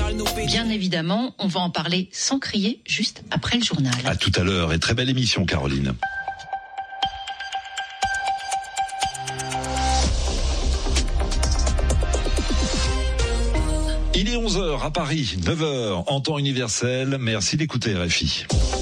Bien évidemment, on va en parler sans crier juste après le journal. À tout à l'heure et très belle émission, Caroline. Il est 11h à Paris, 9h en temps universel. Merci d'écouter RFI.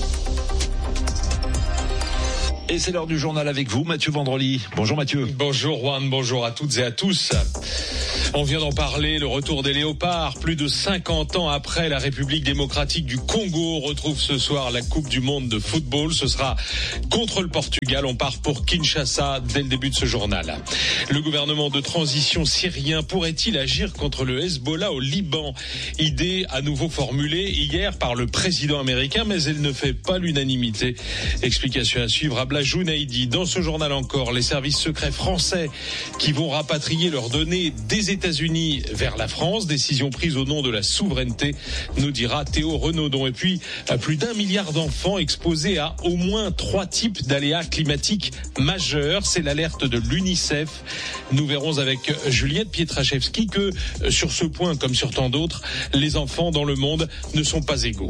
Et c'est l'heure du journal avec vous, Mathieu Vendrely. Bonjour Mathieu. Bonjour Juan, bonjour à toutes et à tous. On vient d'en parler, le retour des léopards. Plus de 50 ans après, la République démocratique du Congo retrouve ce soir la Coupe du monde de football. Ce sera contre le Portugal. On part pour Kinshasa dès le début de ce journal. Le gouvernement de transition syrien pourrait-il agir contre le Hezbollah au Liban? Idée à nouveau formulée hier par le président américain, mais elle ne fait pas l'unanimité. Explication à suivre à Jounaïdi. Dans ce journal encore, les services secrets français qui vont rapatrier leurs données des États-Unis vers la France. Décision prise au nom de la souveraineté, nous dira Théo Renaudon. Et puis, plus d'1 milliard d'enfants exposés à au moins 3 types d'aléas climatiques majeurs. C'est l'alerte de l'UNICEF. Nous verrons avec Juliette Pietraszewski que sur ce point, comme sur tant d'autres, les enfants dans le monde ne sont pas égaux.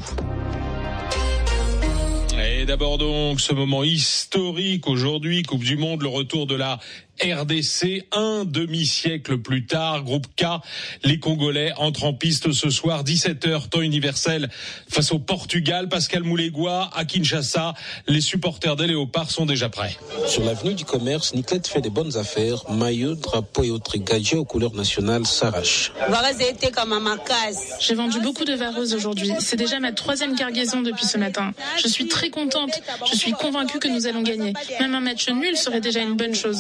Et d'abord donc ce moment historique aujourd'hui, Coupe du Monde, le retour de la RDC, un demi-siècle plus tard, groupe K, les Congolais entrent en piste ce soir, 17h, temps universel, face au Portugal. Pascal Moulégois, à Kinshasa, les supporters des Léopards sont déjà prêts. Sur l'avenue du commerce, Niclette fait des bonnes affaires, maillot, drapeau et autres gadgets aux couleurs nationales s'arrachent. J'ai vendu beaucoup de vareuses aujourd'hui, c'est déjà ma 3e cargaison depuis ce matin. Je suis très contente, je suis convaincue que nous allons gagner. Même un match nul serait déjà une bonne chose.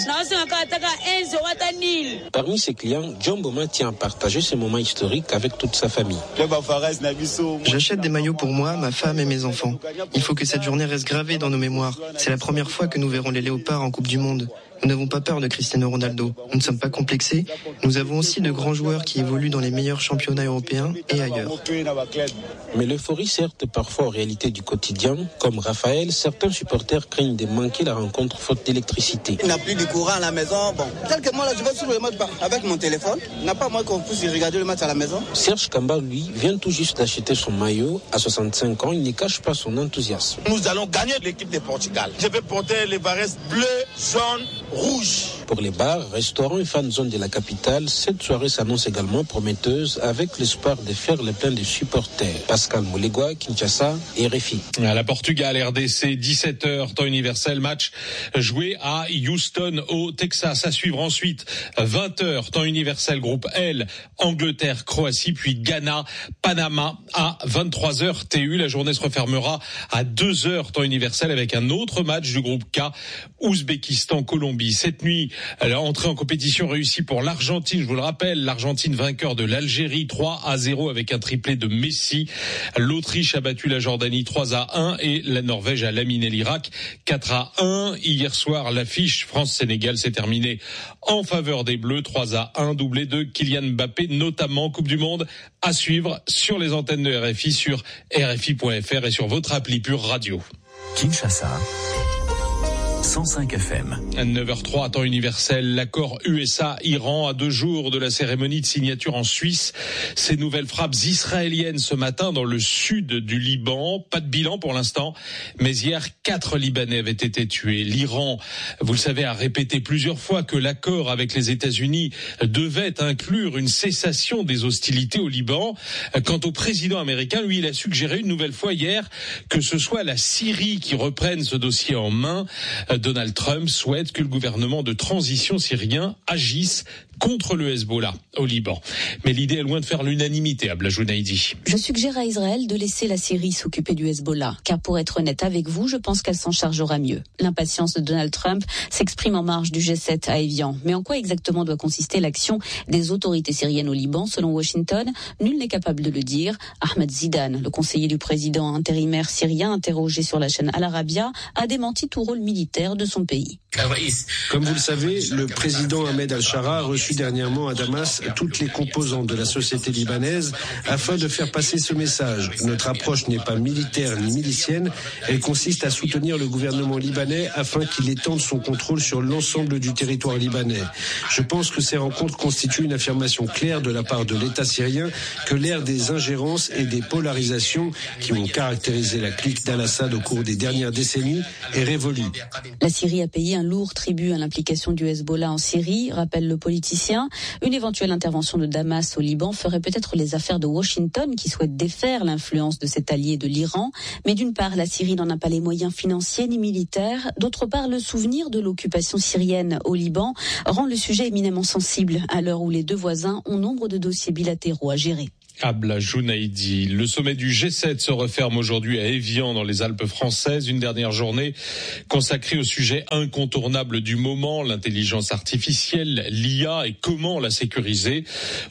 Parmi ses clients, John Boma tient à partager ce moment historique avec toute sa famille. J'achète des maillots pour moi, ma femme et mes enfants. Il faut que cette journée reste gravée dans nos mémoires. C'est la première fois que nous verrons les Léopards en Coupe du Monde. Nous n'avons pas peur de Cristiano Ronaldo. Nous ne sommes pas complexés. Nous avons aussi de grands joueurs qui évoluent dans les meilleurs championnats européens et ailleurs. Mais l'euphorie sert parfois aux réalités du quotidien. Comme Raphaël, certains supporters craignent de manquer la rencontre faute d'électricité. Il n'y a plus de courant à la maison. Bon, quelques mois là, je vais sur le match avec mon téléphone. Il n'y a pas moins qu'on puisse regarder le match à la maison. Serge Kamba, lui, vient tout juste d'acheter son maillot. À 65 ans, il ne cache pas son enthousiasme. Nous allons gagner l'équipe de Portugal. Je vais porter les vareuses bleues, jaunes, rouges. Pour les bars, restaurants et fan zone de la capitale, cette soirée s'annonce également prometteuse avec l'espoir de faire le plein de supporters. Pascal Moulégois, Kinshasa et RFI. À la Portugal, RDC, 17h, temps universel, match joué à Houston au Texas. À suivre ensuite, 20h, temps universel, groupe L, Angleterre, Croatie, puis Ghana, Panama à 23h TU. La journée se refermera à 2h, temps universel, avec un autre match du groupe K, Ouzbékistan, Colombie. Cette nuit, entrée en compétition réussie pour l'Argentine. Je vous le rappelle, l'Argentine vainqueur de l'Algérie 3-0 avec un triplé de Messi. L'Autriche a battu la Jordanie 3-1 et la Norvège a laminé l'Irak 4-1. Hier soir, l'affiche France-Sénégal s'est terminée en faveur des Bleus 3-1, doublé de Kylian Mbappé, notamment Coupe du Monde à suivre sur les antennes de RFI, sur RFI.fr et sur votre appli Pure Radio. Kinshasa 105 FM. 9h03, temps universel, l'accord USA-Iran à 2 jours de la cérémonie de signature en Suisse. Ces nouvelles frappes israéliennes ce matin dans le sud du Liban. Pas de bilan pour l'instant, mais hier 4 Libanais avaient été tués. L'Iran, vous le savez, a répété plusieurs fois que l'accord avec les États-Unis devait inclure une cessation des hostilités au Liban. Quant au président américain, lui, il a suggéré une nouvelle fois hier que ce soit la Syrie qui reprenne ce dossier en main. Donald Trump souhaite que le gouvernement de transition syrien agisse contre le Hezbollah au Liban. Mais l'idée est loin de faire l'unanimité à Blajounaïdi. Je suggère à Israël de laisser la Syrie s'occuper du Hezbollah, car pour être honnête avec vous, je pense qu'elle s'en chargera mieux. L'impatience de Donald Trump s'exprime en marge du G7 à Évian. Mais en quoi exactement doit consister l'action des autorités syriennes au Liban? Selon Washington, nul n'est capable de le dire. Ahmed Zidane, le conseiller du président intérimaire syrien interrogé sur la chaîne Al Arabiya, a démenti tout rôle militaire de son pays. Comme vous le savez, le président Ahmed Al-Shara a reçu dernièrement à Damas toutes les composantes de la société libanaise afin de faire passer ce message. Notre approche n'est pas militaire ni milicienne, elle consiste à soutenir le gouvernement libanais afin qu'il étende son contrôle sur l'ensemble du territoire libanais. Je pense que ces rencontres constituent une affirmation claire de la part de l'État syrien que l'ère des ingérences et des polarisations qui ont caractérisé la clique d'Al-Assad au cours des dernières décennies est révolue. La Syrie a payé un lourd tribut à l'implication du Hezbollah en Syrie, rappelle le politicien. Une éventuelle intervention de Damas au Liban ferait peut-être les affaires de Washington qui souhaite défaire l'influence de cet allié de l'Iran. Mais d'une part, la Syrie n'en a pas les moyens financiers ni militaires. D'autre part, le souvenir de l'occupation syrienne au Liban rend le sujet éminemment sensible à l'heure où les deux voisins ont nombre de dossiers bilatéraux à gérer. Abla Jounaïdi. Le sommet du G7 se referme aujourd'hui à Évian dans les Alpes françaises. Une dernière journée consacrée au sujet incontournable du moment, l'intelligence artificielle, l'IA et comment la sécuriser.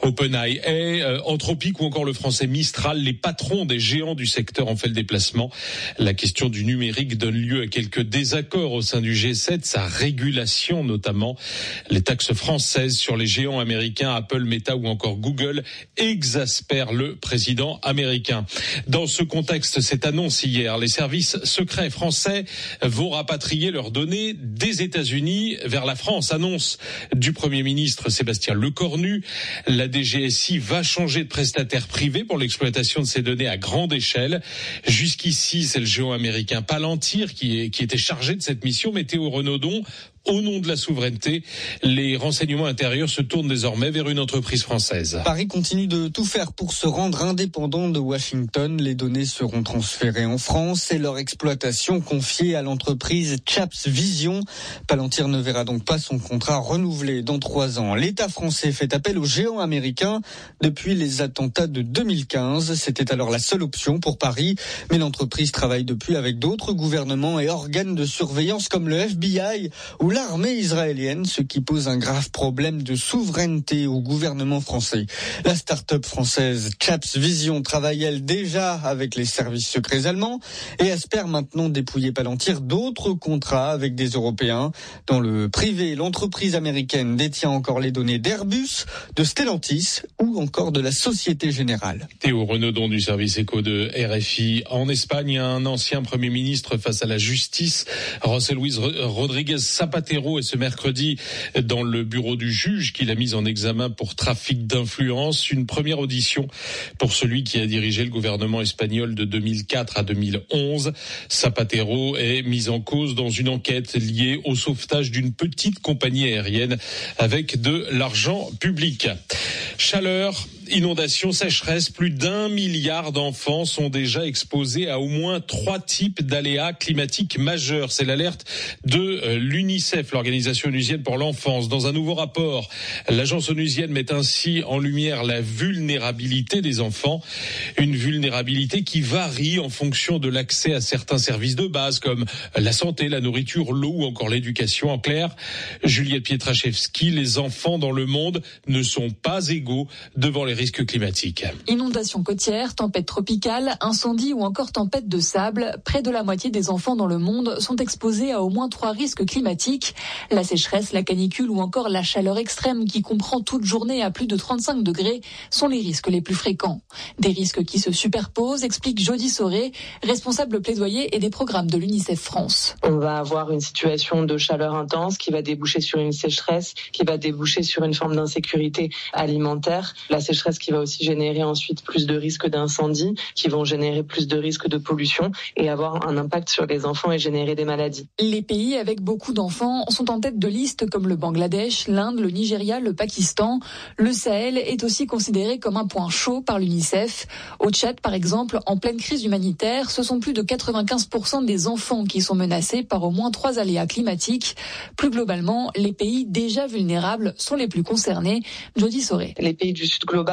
OpenAI, Anthropic ou encore le français Mistral, les patrons des géants du secteur ont fait le déplacement. La question du numérique donne lieu à quelques désaccords au sein du G7, sa régulation notamment. Les taxes françaises sur les géants américains, Apple, Meta ou encore Google exaspèrent le président américain. Dans ce contexte, cette annonce hier, les services secrets français vont rapatrier leurs données des États-Unis vers la France. Annonce du Premier ministre Sébastien Lecornu. La DGSI va changer de prestataire privé pour l'exploitation de ces données à grande échelle. Jusqu'ici, c'est le géant américain Palantir qui était chargé de cette mission. Météo Renaudon. Au nom de la souveraineté, les renseignements intérieurs se tournent désormais vers une entreprise française. Paris continue de tout faire pour se rendre indépendant de Washington. Les données seront transférées en France et leur exploitation confiée à l'entreprise Chaps Vision. Palantir ne verra donc pas son contrat renouvelé dans 3 ans. L'État français fait appel aux géants américains depuis les attentats de 2015. C'était alors la seule option pour Paris. Mais l'entreprise travaille depuis avec d'autres gouvernements et organes de surveillance comme le FBI ou l'armée israélienne, ce qui pose un grave problème de souveraineté au gouvernement français. La start-up française Chaps Vision travaille, elle, déjà avec les services secrets allemands et espère maintenant dépouiller Palantir d'autres contrats avec des Européens. Dans le privé, l'entreprise américaine détient encore les données d'Airbus, de Stellantis ou encore de la Société Générale. Théo Renaudon du service éco de RFI. En Espagne, un ancien Premier ministre face à la justice, José Luis Rodríguez Zapatero, est ce mercredi dans le bureau du juge qui l'a mis en examen pour trafic d'influence. Une première audition pour celui qui a dirigé le gouvernement espagnol de 2004 à 2011. Zapatero est mis en cause dans une enquête liée au sauvetage d'une petite compagnie aérienne avec de l'argent public. Chaleur, inondations, sécheresse, plus d'1 milliard d'enfants sont déjà exposés à au moins 3 types d'aléas climatiques majeurs. C'est l'alerte de l'UNICEF, l'Organisation onusienne pour l'enfance. Dans un nouveau rapport, l'agence onusienne met ainsi en lumière la vulnérabilité des enfants. Une vulnérabilité qui varie en fonction de l'accès à certains services de base comme la santé, la nourriture, l'eau ou encore l'éducation. En clair, Juliette Pietraszewski, les enfants dans le monde ne sont pas égaux devant les risques climatiques. Inondations côtières, tempêtes tropicales, incendies ou encore tempêtes de sable. Près de la moitié des enfants dans le monde sont exposés à au moins 3 risques climatiques. La sécheresse, la canicule ou encore la chaleur extrême qui comprend toute journée à plus de 35 degrés sont les risques les plus fréquents. Des risques qui se superposent, explique Jody Soré, responsable plaidoyer et des programmes de l'UNICEF France. On va avoir une situation de chaleur intense qui va déboucher sur une sécheresse, qui va déboucher sur une forme d'insécurité alimentaire. La sécheresse qui va aussi générer ensuite plus de risques d'incendie, qui vont générer plus de risques de pollution et avoir un impact sur les enfants et générer des maladies. Les pays avec beaucoup d'enfants sont en tête de liste comme le Bangladesh, l'Inde, le Nigeria, le Pakistan. Le Sahel est aussi considéré comme un point chaud par l'UNICEF. Au Tchad, par exemple, en pleine crise humanitaire, ce sont plus de 95% des enfants qui sont menacés par au moins 3 aléas climatiques. Plus globalement, les pays déjà vulnérables sont les plus concernés. Jody Soré. Les pays du Sud global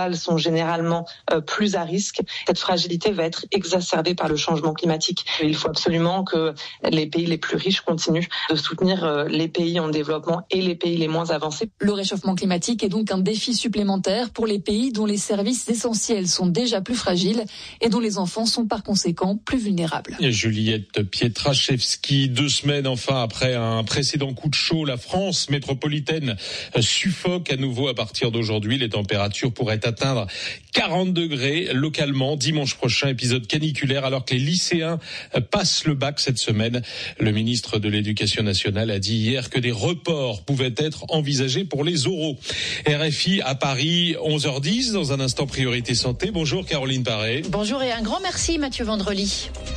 globales sont généralement plus à risque. Cette fragilité va être exacerbée par le changement climatique. Il faut absolument que les pays les plus riches continuent de soutenir les pays en développement et les pays les moins avancés. Le réchauffement climatique est donc un défi supplémentaire pour les pays dont les services essentiels sont déjà plus fragiles et dont les enfants sont par conséquent plus vulnérables. Et Juliette Pietraszewski, 2 semaines enfin après un précédent coup de chaud, la France métropolitaine suffoque à nouveau à partir d'aujourd'hui. Les températures pourraient atteindre 40 degrés localement dimanche prochain, épisode caniculaire alors que les lycéens passent le bac cette semaine. Le ministre de l'Éducation nationale a dit hier que des reports pouvaient être envisagés pour les oraux. RFI à Paris, 11h10, dans un instant priorité santé. Bonjour Caroline Paré. Bonjour et un grand merci Mathieu Vendrely.